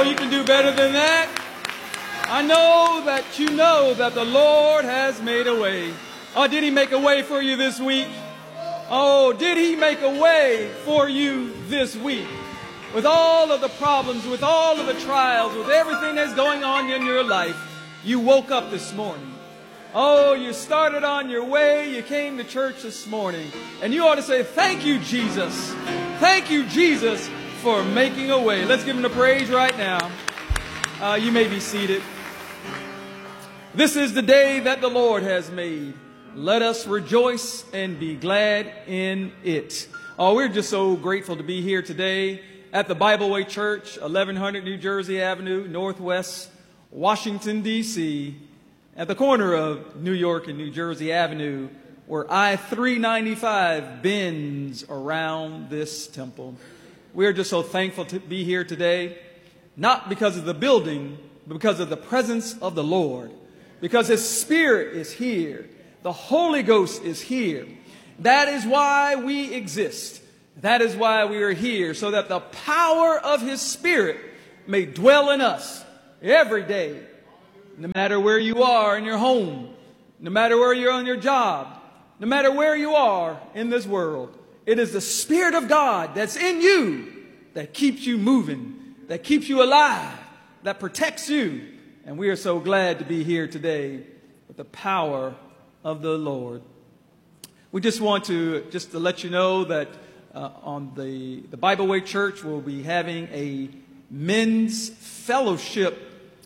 know you can do better than that. I know that you know that the Lord has made a way. Oh, did He make a way for you this week? Oh, did He make a way for you this week? With all of the problems, with all of the trials, with everything that's going on in your life, you woke up this morning. Oh, you started on your way. You came to church this morning. And you ought to say, thank you, Jesus. Thank you, Jesus, for making a way. Let's give Him the praise right now. You may be seated. This is the day that the Lord has made. Let us rejoice and be glad in it. Oh, we're just so grateful to be here today at the Bible Way Church, 1100 New Jersey Avenue, Northwest, Washington, D.C., at the corner of New York and New Jersey Avenue, where I-395 bends around this temple. We're just so thankful to be here today, not because of the building, but because of the presence of the Lord, because His Spirit is here. The Holy Ghost is here. That is why we exist. That is why we are here, so that the power of His Spirit may dwell in us every day. No matter where you are in your home, no matter where you're on your job, no matter where you are in this world, it is the Spirit of God that's in you that keeps you moving, that keeps you alive, that protects you. And we are so glad to be here today with the power of the Lord. We just want to let you know that on the Bible Way Church, we'll be having a men's fellowship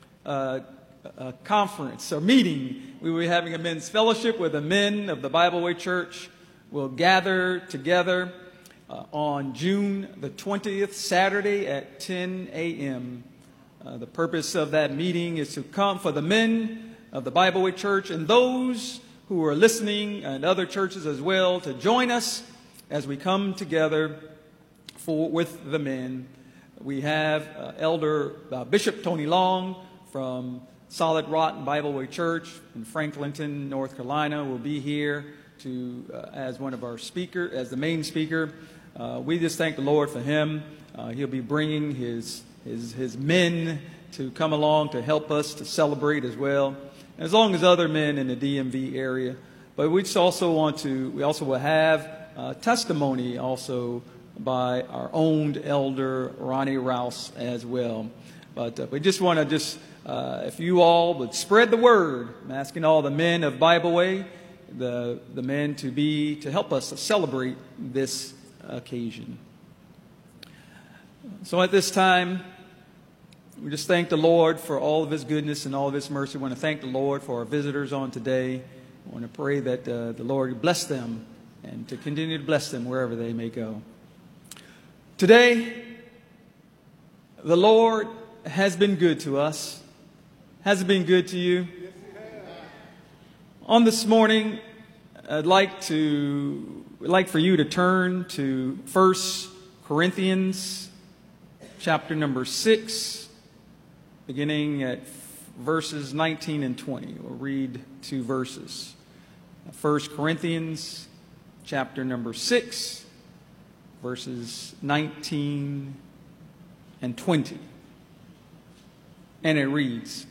conference or meeting. We will be having a men's fellowship where the men of the Bible Way Church will gather together on June the 20th, Saturday at 10 a.m. The purpose of that meeting is to come for the men of the Bible Way Church and those who are listening and other churches as well to join us as we come together with the men. We have Elder Bishop Tony Long from Solid Rock Bible Way Church in Franklinton, North Carolina, will be here as one of our speakers, as the main speaker. We just thank the Lord for him. He'll be bringing his men to come along to help us to celebrate as well, as long as other men in the DMV area. But we also will have testimony also by our own elder Ronnie Rouse as well. But we just want to if you all would spread the word, I'm asking all the men of Bible Way, the men to help us to celebrate this occasion. So at this time, we just thank the Lord for all of His goodness and all of His mercy. We want to thank the Lord for our visitors on today. I want to pray that the Lord bless them and to continue to bless them wherever they may go. Today, the Lord has been good to us. Has it been good to you? On this morning, I'd like for you to turn to 1 Corinthians chapter number 6, beginning at verses 19 and 20. We'll read 2 verses. 1 Corinthians chapter number 6, verses 19 and 20. And it reads,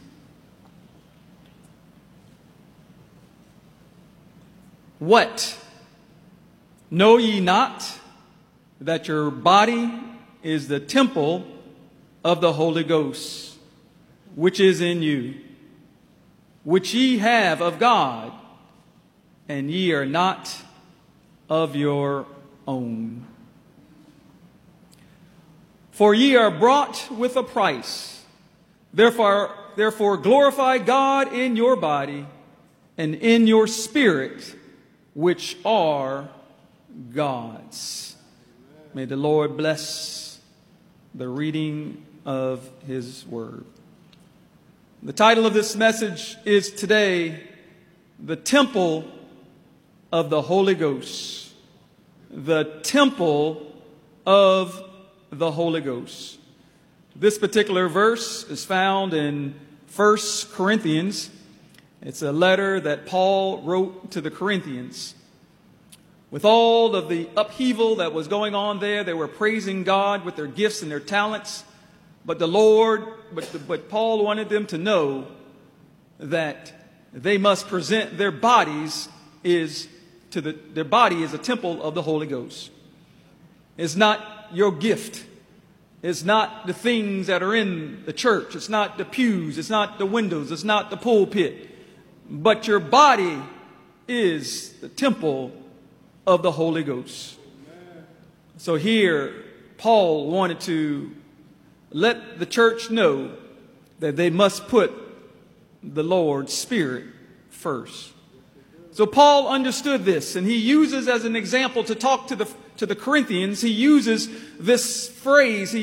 "What? Know ye not that your body is the temple of the Holy Ghost, which is in you, which ye have of God, and ye are not of your own? For ye are bought with a price. Therefore glorify God in your body and in your spirit, which are God's." May the Lord bless the reading of His word. The title of this message is today, "The Temple of the Holy Ghost." The Temple of the Holy Ghost. This particular verse is found in 1 Corinthians. It's a letter that Paul wrote to the Corinthians. With all of the upheaval that was going on there, they were praising God with their gifts and their talents. But Paul wanted them to know that they must present their bodies their body is a temple of the Holy Ghost. It's not your gift. It's not the things that are in the church. It's not the pews. It's not the windows. It's not the pulpit. But your body is the temple of the Holy Ghost. So here, Paul wanted to let the church know that they must put the Lord's Spirit first. So Paul understood this, and he uses as an example to talk to the Corinthians, he uses this phrase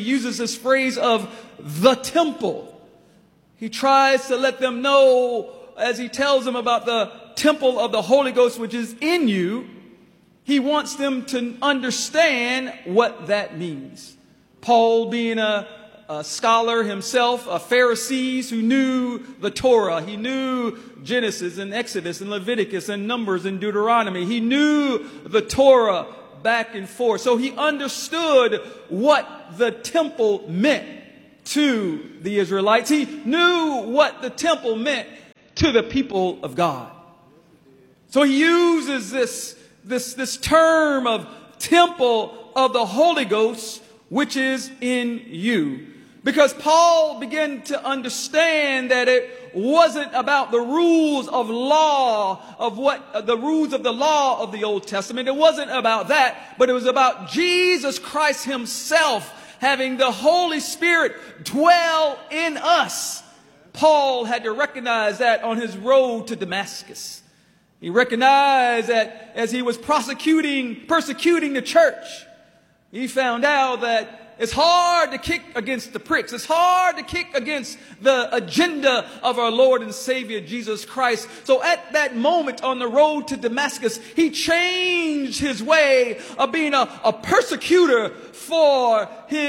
of the temple. He tries to let them know, as he tells them about the temple of the Holy Ghost which is in you, he wants them to understand what that means. Paul, being a scholar himself, a Pharisee who knew the Torah, he knew Genesis and Exodus and Leviticus and Numbers and Deuteronomy. He knew the Torah back and forth. So he understood what the temple meant to the Israelites. He knew what the temple meant to the people of God. So he uses this term of temple of the Holy Ghost, which is in you. Because Paul began to understand that it wasn't about the rules of law, the rules of the law of the Old Testament. It wasn't about that, but it was about Jesus Christ himself having the Holy Spirit dwell in us. Paul had to recognize that on his road to Damascus. He recognized that as he was persecuting the church, he found out that it's hard to kick against the pricks. It's hard to kick against the agenda of our Lord and Savior, Jesus Christ. So at that moment on the road to Damascus, he changed his way of being a persecutor for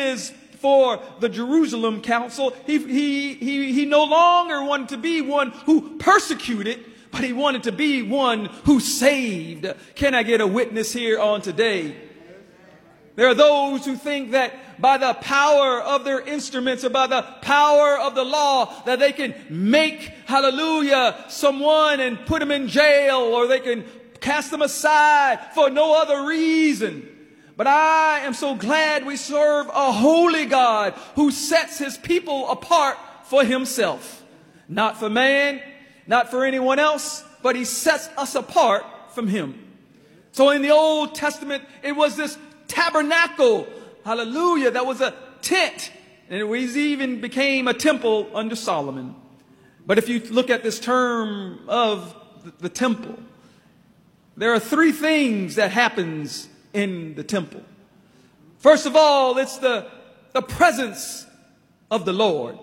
the Jerusalem council. He no longer wanted to be one who persecuted, but he wanted to be one who saved. Can I get a witness here on today? There are those who think that by the power of their instruments or by the power of the law that they can make, hallelujah, someone and put them in jail, or they can cast them aside for no other reason. But I am so glad we serve a holy God who sets his people apart for himself. Not for man, not for anyone else, but he sets us apart from him. So in the Old Testament, it was this tabernacle, hallelujah, that was a tent, and it even became a temple under Solomon. But if you look at this term of the temple, there are three things that happens in the temple. First of all, it's the presence of the Lord.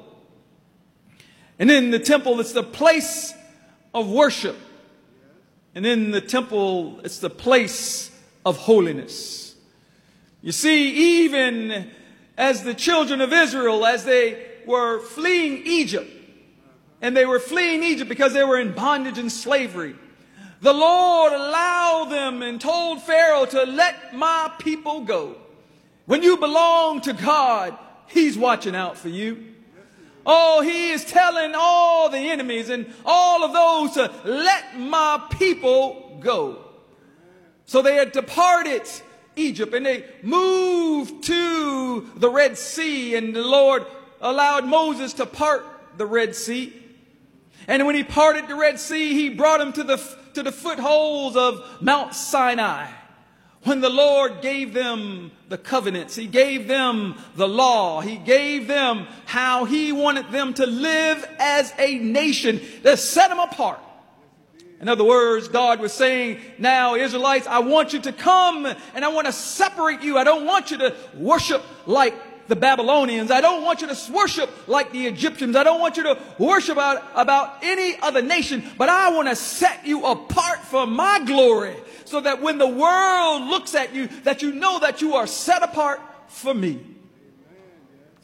And in the temple, it's the place of worship. And in the temple, it's the place of holiness. You see, even as the children of Israel, as they were fleeing Egypt, and they were fleeing Egypt because they were in bondage and slavery, the Lord allowed them and told Pharaoh to let my people go. When you belong to God, he's watching out for you. Oh, he is telling all the enemies and all of those to let my people go. So they had departed Egypt and they moved to the Red Sea, and the Lord allowed Moses to part the Red Sea. And when he parted the Red Sea, he brought him to the footholds of Mount Sinai. When the Lord gave them the covenants, he gave them the law, he gave them how he wanted them to live as a nation, to set them apart. In other words, God was saying, now Israelites, I want you to come and I want to separate you. I don't want you to worship like the Babylonians. I don't want you to worship like the Egyptians. I don't want you to worship about any other nation, but I want to set you apart for my glory, so that when the world looks at you, that you know that you are set apart for me.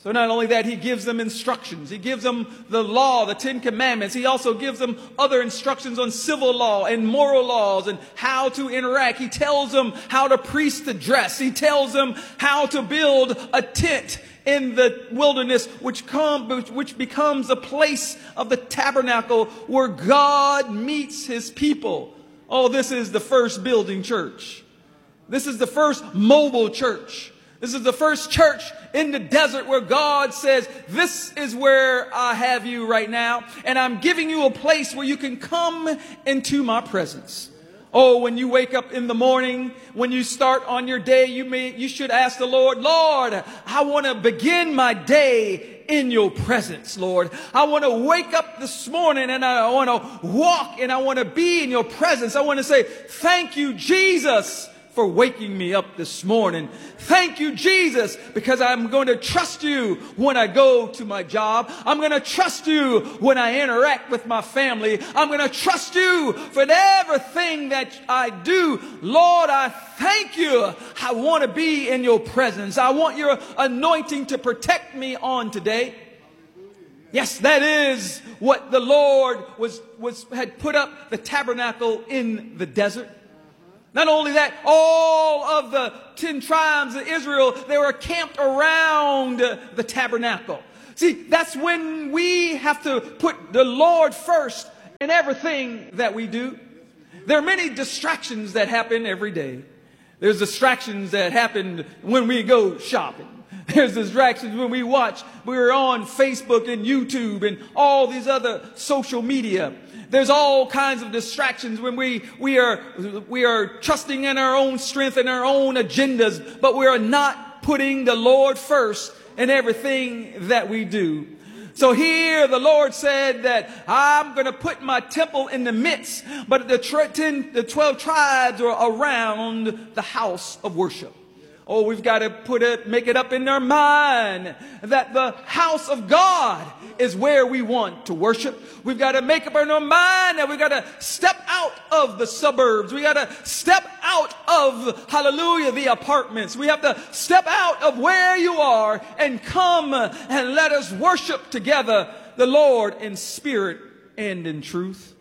So not only that, he gives them instructions. He gives them the law, the 10 Commandments. He also gives them other instructions on civil law and moral laws and how to interact. He tells them how the priest to dress. He tells them how to build a tent in the wilderness, which becomes a place of the tabernacle where God meets his people. Oh, this is the first building church. This is the first mobile church. This is the first church in the desert where God says, this is where I have you right now. And I'm giving you a place where you can come into my presence. Oh, when you wake up in the morning, when you start on your day, you should ask the Lord, Lord, I want to begin my day in your presence, Lord. I want to wake up this morning and I want to walk and I want to be in your presence. I want to say, thank you, Jesus, for waking me up this morning. Thank you, Jesus, because I'm going to trust you when I go to my job. I'm going to trust you when I interact with my family. I'm going to trust you for everything that I do. Lord, I thank you. I want to be in your presence. I want your anointing to protect me on today. Yes, that is what the Lord had put up the tabernacle in the desert. Not only that, all of the 10 tribes of Israel, they were camped around the tabernacle. See, that's when we have to put the Lord first in everything that we do. There are many distractions that happen every day. There's distractions that happen when we go shopping. There's distractions when we're on Facebook and YouTube and all these other social media. There's all kinds of distractions when we are trusting in our own strength and our own agendas, but we are not putting the Lord first in everything that we do. So here the Lord said that I'm going to put my temple in the midst, but the 12 tribes are around the house of worship. Oh, we've got to make it up in their mind that the house of God is where we want to worship. We've got to make up in our mind that we've got to step out of the suburbs. We got to step out of, hallelujah, the apartments. We have to step out of where you are and come and let us worship together the Lord in spirit and in truth.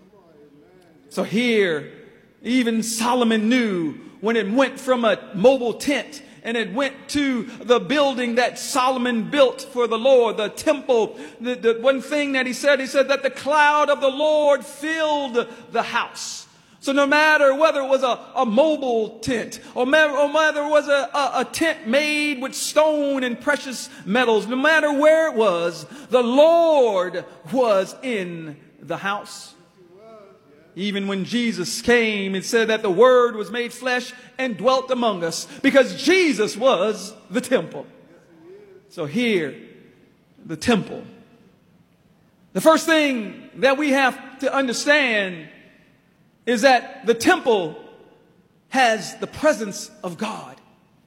So here, even Solomon knew when it went from a mobile tent and it went to the building that Solomon built for the Lord, the temple. The one thing that he said that the cloud of the Lord filled the house. So no matter whether it was a mobile tent or whether it was a tent made with stone and precious metals, no matter where it was, the Lord was in the house. Even when Jesus came, it said that the Word was made flesh and dwelt among us because Jesus was the temple. So here, the temple. The first thing that we have to understand is that the temple has the presence of God.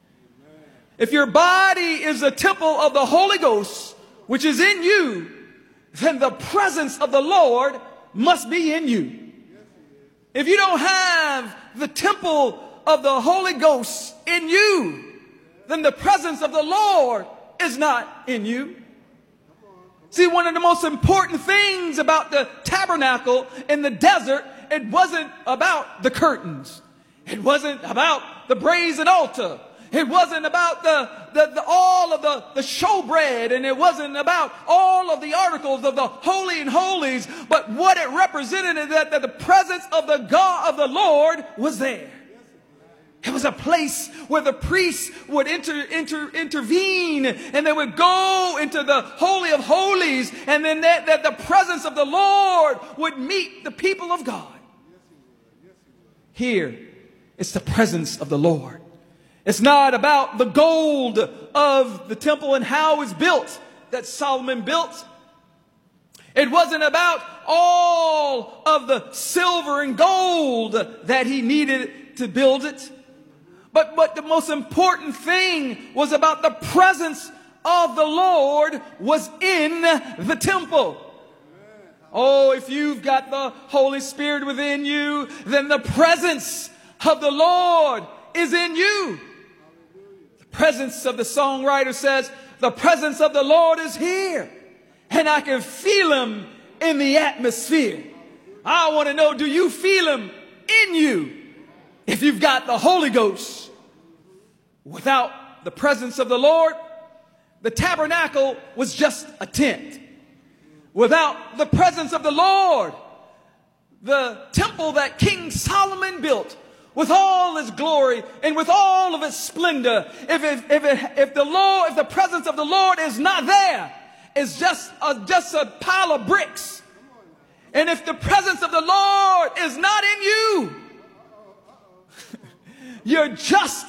If your body is a temple of the Holy Ghost, which is in you, then the presence of the Lord must be in you. If you don't have the temple of the Holy Ghost in you, then the presence of the Lord is not in you. See, one of the most important things about the tabernacle in the desert, it wasn't about the curtains. It wasn't about the brazen altar. It wasn't about all of the showbread, and it wasn't about all of the articles of the holy and holies, but what it represented is that the presence of the God of the Lord was there. It was a place where the priests would intervene, and they would go into the Holy of Holies, and then that the presence of the Lord would meet the people of God. Here, it's the presence of the Lord. It's not about the gold of the temple and how it's built that Solomon built. It wasn't about all of the silver and gold that he needed to build it. But the most important thing was about the presence of the Lord was in the temple. Oh, if you've got the Holy Spirit within you, then the presence of the Lord is in you. The presence of the songwriter says, the presence of the Lord is here. And I can feel him in the atmosphere. I want to know, do you feel him in you? If you've got the Holy Ghost. Without the presence of the Lord, the tabernacle was just a tent. Without the presence of the Lord, the temple that King Solomon built with all his glory and with all of its splendor, if the presence of the Lord is not there, it's just a pile of bricks. And if the presence of the Lord is not in you, you're just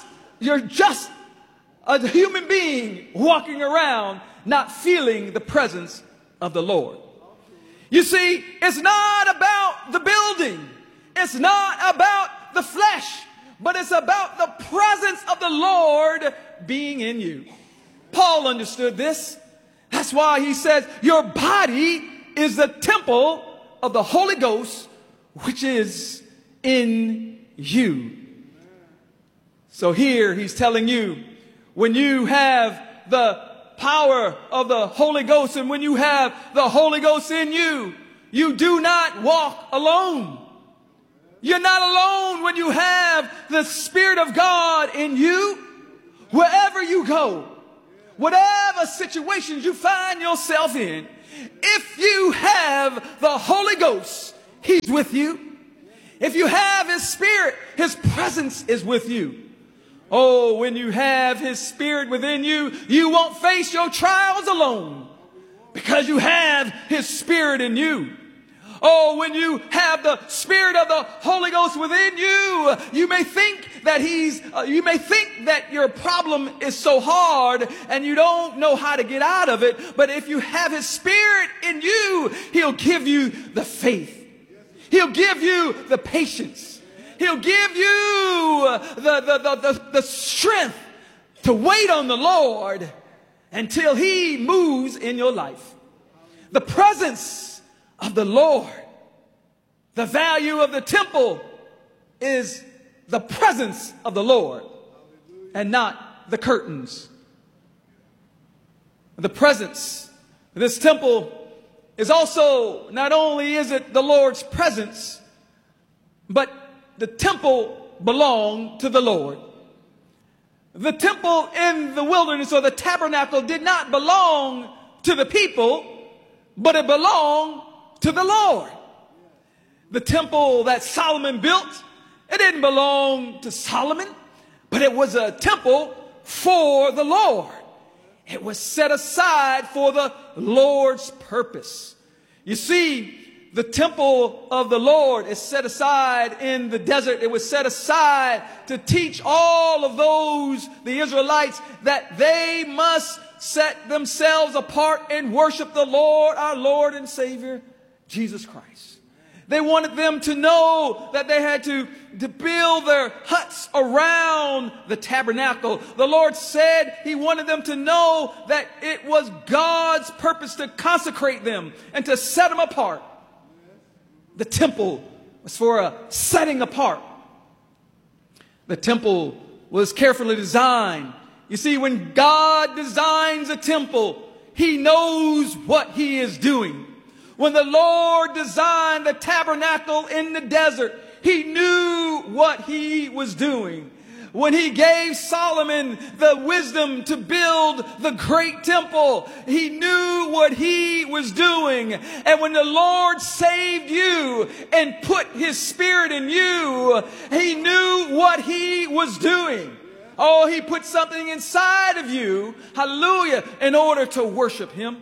a human being walking around not feeling the presence of the Lord. You see, it's not about the building. It's not about the flesh, but it's about the presence of the Lord being in you. Paul understood this. That's why he says your body is the temple of the Holy Ghost, which is in you. So here he's telling you, when you have the power of the Holy Ghost and when you have the Holy Ghost in you, you do not walk alone. You're not alone when you have the Spirit of God in you. Wherever you go, whatever situations you find yourself in, if you have the Holy Ghost, he's with you. If you have his Spirit, his presence is with you. Oh, when you have his Spirit within you, you won't face your trials alone because you have his Spirit in you. Oh, when you have the Spirit of the Holy Ghost within you, you may think that your problem is so hard and you don't know how to get out of it. But if you have his Spirit in you, he'll give you the faith. He'll give you the patience. He'll give you the strength to wait on the Lord until he moves in your life. The presence of the Lord. The value of the temple is the presence of the Lord and not the curtains. The presence of this temple is also, not only is it the Lord's presence, but the temple belonged to the Lord. The temple in the wilderness, or the tabernacle, did not belong to the people, but it belonged to the Lord. The temple that Solomon built, it didn't belong to Solomon, but it was a temple for the Lord. It was set aside for the Lord's purpose. You see, the temple of the Lord is set aside in the desert. It was set aside to teach all of those, the Israelites, that they must set themselves apart and worship the Lord, our Lord and Savior, Jesus Christ. They wanted them to know that they had to build their huts around the tabernacle. The Lord said he wanted them to know that it was God's purpose to consecrate them and to set them apart. The temple was for a setting apart. The temple was carefully designed. You see, when God designs a temple, he knows what he is doing. When the Lord designed the tabernacle in the desert, he knew what he was doing. When he gave Solomon the wisdom to build the great temple, he knew what he was doing. And when the Lord saved you and put his Spirit in you, he knew what he was doing. Oh, he put something inside of you, hallelujah, in order to worship him.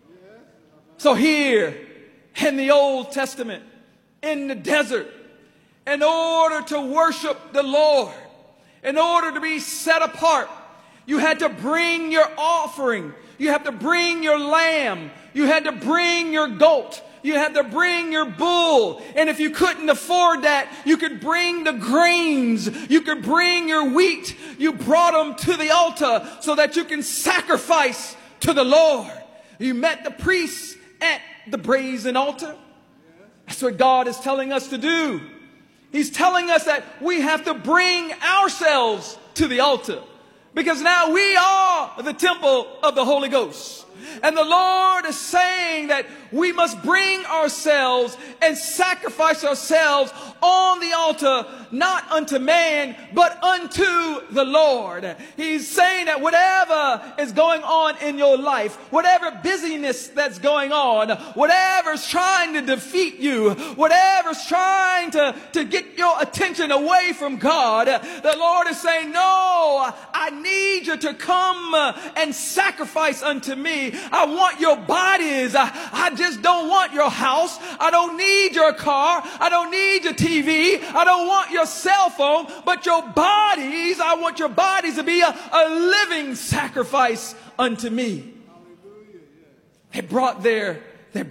So here in the Old Testament, in the desert, in order to worship the Lord, in order to be set apart, you had to bring your offering. You had to bring your lamb. You had to bring your goat. You had to bring your bull. And if you couldn't afford that, you could bring the grains. You could bring your wheat. You brought them to the altar so that you can sacrifice to the Lord. You met the priests at the brazen altar. That's what God is telling us to do. He's telling us that we have to bring ourselves to the altar. Because now we are are the temple of the Holy Ghost. And the Lord is saying that we must bring ourselves and sacrifice ourselves on the altar, not unto man, but unto the Lord. He's saying that whatever is going on in your life, whatever busyness that's going on, whatever's trying to defeat you, whatever's trying to get your attention away from God, the Lord is saying, no, I need you to come and sacrifice unto me. I want your bodies. I just don't want your house. I don't need your car. I don't need your TV. I don't want your cell phone, but your bodies. I want your bodies to be a living sacrifice unto me. They brought their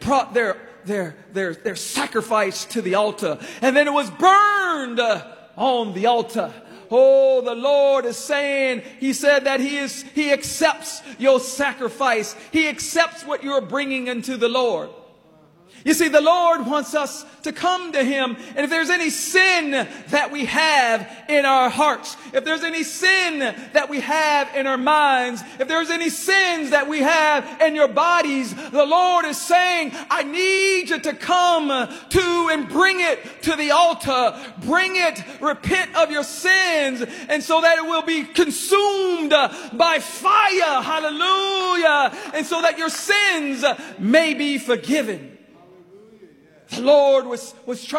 sacrifice to the altar, and then it was burned on the altar. Oh, the Lord is saying, He said that He accepts your sacrifice. He accepts what you're bringing unto the Lord. You see, the Lord wants us to come to Him. And if there's any sin that we have in our hearts, if there's any sin that we have in our minds, if there's any sins that we have in your bodies, the Lord is saying, I need you to come to and bring it to the altar. Bring it, repent of your sins, and so that it will be consumed by fire. Hallelujah. And so that your sins may be forgiven. The Lord was trying